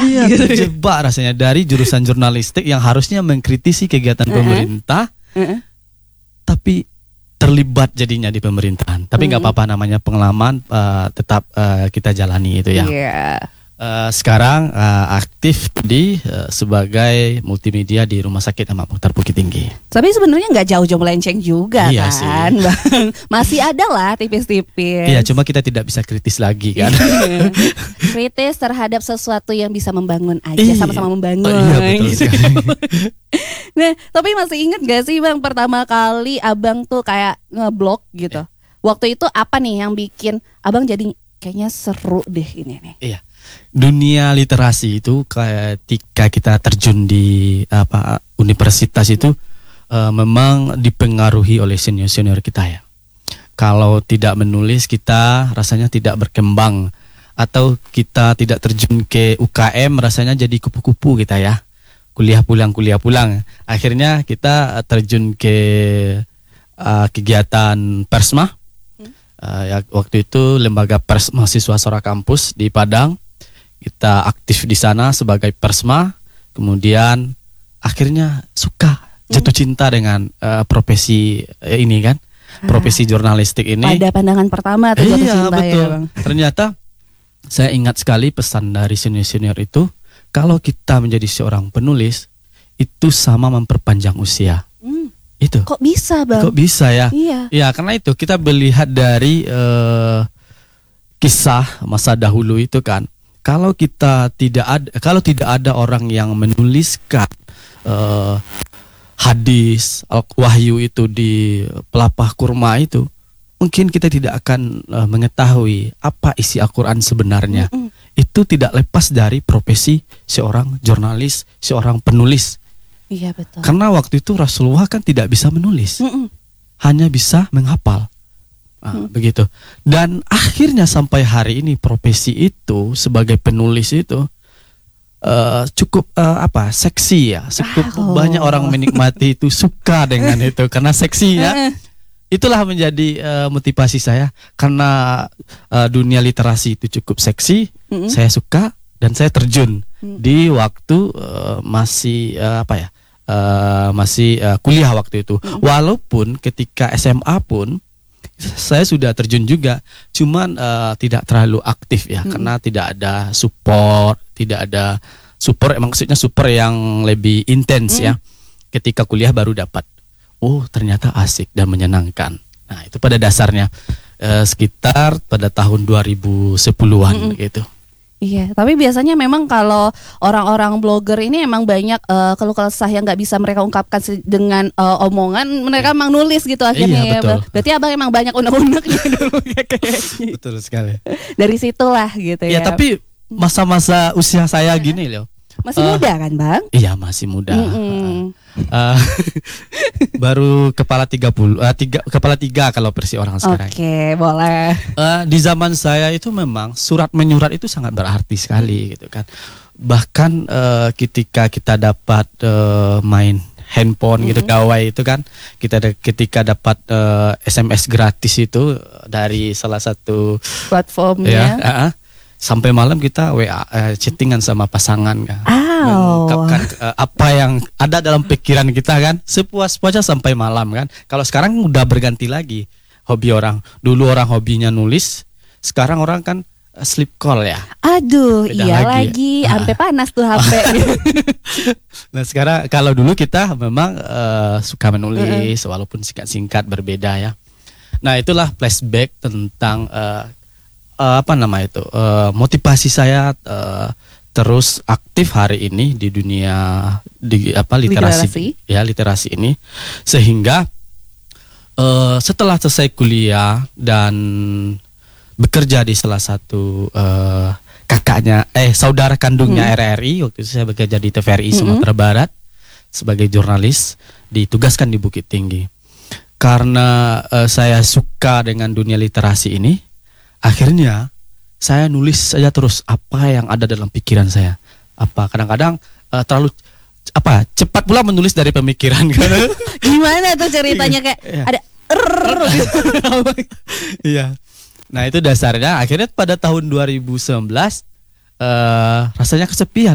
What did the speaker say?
Iya, gitu. terjebak rasanya dari jurusan jurnalistik yang harusnya mengkritisi kegiatan pemerintah, tapi terlibat jadinya di pemerintahan. Tapi nggak apa-apa, namanya pengalaman, tetap kita jalani itu ya. Iya. Sekarang aktif di sebagai multimedia di Rumah Sakit Ahmad Mukhtar Bukit Tinggi. Tapi sebenarnya nggak jauh-jauh melenceng juga Iya kan, sih. Bang. Masih ada lah tipis-tipis. Iya, cuma kita tidak bisa kritis lagi kan. Kritis terhadap sesuatu yang bisa membangun aja, Iya. sama-sama membangun. Iya, betul gitu. sekali. Nah, tapi masih ingat gak sih Bang, pertama kali Abang tuh kayak ngeblog gitu? Waktu itu apa nih yang bikin Abang jadi kayaknya seru deh ini nih? Iya. Dunia literasi itu ketika kita terjun di universitas itu memang dipengaruhi oleh senior-senior kita ya. Kalau tidak menulis kita rasanya tidak berkembang, atau kita tidak terjun ke UKM rasanya jadi kupu-kupu kita ya. Kuliah pulang. Akhirnya kita terjun ke kegiatan Persma. Ya, waktu itu lembaga pers mahasiswa Sora Kampus di Padang. Kita aktif di sana sebagai Persma. Kemudian akhirnya suka, jatuh cinta dengan profesi ini kan, profesi jurnalistik ini. Pada pandangan pertama tuh jatuh cinta betul. ya Bang. Ternyata saya ingat sekali pesan dari senior-senior itu, kalau kita menjadi seorang penulis itu sama memperpanjang usia. Itu. Kok bisa Bang? Kok bisa ya? Iya. Ya, karena itu kita melihat dari kisah masa dahulu itu kan. Kalau tidak ada orang yang menuliskan hadis Al-Wahyu itu di pelapah kurma itu, mungkin kita tidak akan mengetahui apa isi Al-Quran sebenarnya. Itu tidak lepas dari profesi seorang jurnalis, seorang penulis. Iya betul. Karena waktu itu Rasulullah kan tidak bisa menulis, hanya bisa menghafal. Begitu. Dan akhirnya sampai hari ini profesi itu sebagai penulis itu cukup seksi ya, cukup banyak orang menikmati itu, suka dengan itu karena seksi ya. Itulah menjadi motivasi saya, karena dunia literasi itu cukup seksi, saya suka dan saya terjun di waktu masih kuliah waktu itu. Walaupun ketika SMA pun saya sudah terjun juga, cuman tidak terlalu aktif ya, karena tidak ada support, maksudnya support yang lebih intens ya. Ketika kuliah baru dapat, ternyata asik dan menyenangkan. Nah, itu pada dasarnya sekitar pada tahun 2010-an gitu. Iya, tapi biasanya memang kalau orang-orang blogger ini emang banyak keluh kesah yang nggak bisa mereka ungkapkan dengan omongan, mereka emang nulis gitu akhirnya ya. Betul. Berarti Abang emang banyak unek-uneknya dulu kayaknya. Betul sekali. Dari situlah gitu ya. Ya, tapi masa-masa usia saya gini loh. Masih muda kan Bang? Iya, masih muda. Baru kepala 3 kalau versi orang sekarang. Oke, boleh. Di zaman saya itu memang surat menyurat itu sangat berarti sekali gitu kan. Bahkan ketika kita dapat main handphone gitu, gawai itu kan, ketika dapat SMS gratis itu dari salah satu platformnya. Sampai malam kita WA chattingan sama pasangan kan. Mengungkapkan apa yang ada dalam pikiran kita kan, sepuas-puasnya sampai malam kan. Kalau sekarang udah berganti lagi hobi orang. Dulu orang hobinya nulis, sekarang orang kan sleep call ya. Aduh, Beda iya lagi sampai panas tuh HP. Nah, sekarang kalau dulu kita memang suka menulis walaupun singkat-singkat, berbeda ya. Nah, itulah flashback tentang motivasi saya terus aktif hari ini di dunia literasi ini, sehingga setelah selesai kuliah dan bekerja di salah satu saudara kandungnya RRI, waktu itu saya bekerja di TVRI Sumatera Barat sebagai jurnalis, ditugaskan di Bukit Tinggi. Karena saya suka dengan dunia literasi ini, akhirnya saya nulis saja terus apa yang ada dalam pikiran saya. Kadang-kadang terlalu cepat pula menulis dari pemikiran. Gimana tuh ceritanya, kayak ada gitu. Iya. Nah, itu dasarnya akhirnya pada tahun 2019 rasanya kesepian.